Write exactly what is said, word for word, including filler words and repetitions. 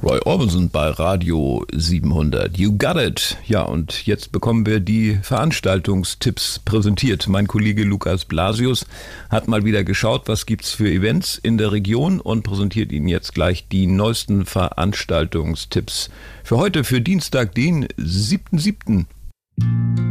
Roy Orbison bei Radio siebenhundert. You got it. Ja, und jetzt bekommen wir die Veranstaltungstipps präsentiert. Mein Kollege Lukas Blasius hat mal wieder geschaut, was gibt's für Events in der Region und präsentiert Ihnen jetzt gleich die neuesten Veranstaltungstipps für heute, für Dienstag, den siebten siebten